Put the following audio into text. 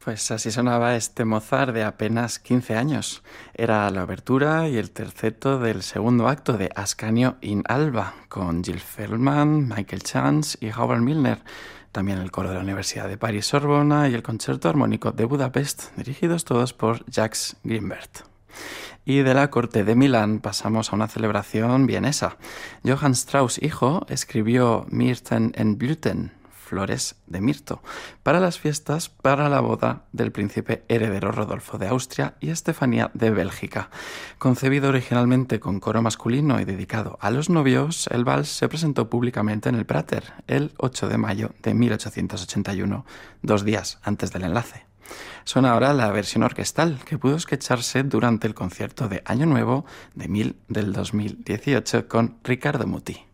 Pues así sonaba este Mozart de apenas 15 años. Era la obertura y el terceto del segundo acto de Ascanio in Alba, con Jill Feldman, Michael Chance y Howard Milner. También el coro de la Universidad de París-Sorbona y el concierto armónico de Budapest, dirigidos todos por Jacques Grimbert. Y de la corte de Milán pasamos a una celebración vienesa. Johann Strauss, hijo, escribió Myrten en Blüten, flores de mirto, para las fiestas para la boda del príncipe heredero Rodolfo de Austria y Estefanía de Bélgica. Concebido originalmente con coro masculino y dedicado a los novios, el vals se presentó públicamente en el Prater el 8 de mayo de 1881, 2 días antes del enlace. Suena ahora la versión orquestal que pudo escucharse durante el concierto de Año Nuevo del 2018 con Riccardo Muti.